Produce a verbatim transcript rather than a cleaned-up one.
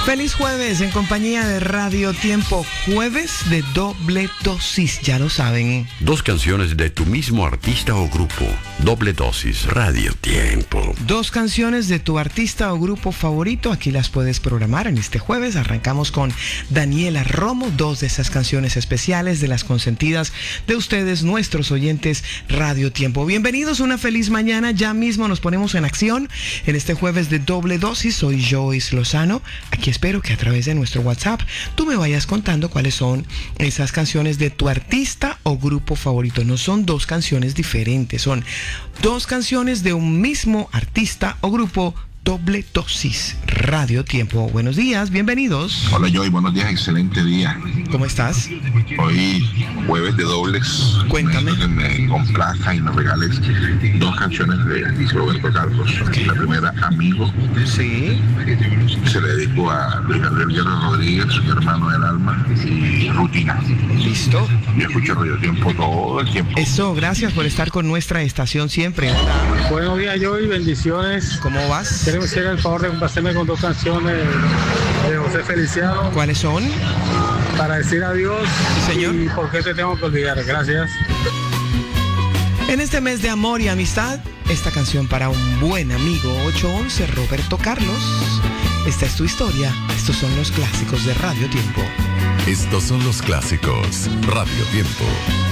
Feliz jueves en compañía de Radio Tiempo, jueves de doble dosis, ya lo saben. Dos canciones de tu mismo artista o grupo, doble dosis, Radio Tiempo. Dos canciones de tu artista o grupo favorito, aquí las puedes programar en este jueves. Arrancamos con Daniela Romo, dos de esas canciones especiales de las consentidas de ustedes, nuestros oyentes Radio Tiempo. Bienvenidos, una feliz mañana, ya mismo nos ponemos en acción en este jueves de doble dosis. Soy Joyce Lozano, aquí espero que a través de nuestro WhatsApp tú me vayas contando cuáles son esas canciones de tu artista o grupo favorito. No son dos canciones diferentes, son dos canciones de un mismo artista o grupo. Doble dosis, Radio Tiempo. Buenos días, bienvenidos. Hola Joy, buenos días, excelente día. ¿Cómo estás? Hoy jueves de dobles. Cuéntame. Que me complazca y me regales dos canciones de Roberto Carlos. Okay. La primera, Amigo. Sí. Se le dedico a Luis Gabriel Guerra Rodríguez, mi hermano del alma, y Rutina. Listo. Yo escucho Radio Tiempo todo el tiempo. Eso, gracias por estar con nuestra estación siempre. Hola. Buenos días, Joy, bendiciones. ¿Cómo vas? Quiero hacer el favor de complacerme con dos canciones de José Feliciano. ¿Cuáles son? Para decir adiós. Sí, señor. Y por qué te tengo que olvidar. Gracias. En este mes de amor y amistad, esta canción para un buen amigo, ocho once, Roberto Carlos. Esta es tu historia. Estos son los clásicos de Radio Tiempo. Estos son los clásicos Radio Tiempo.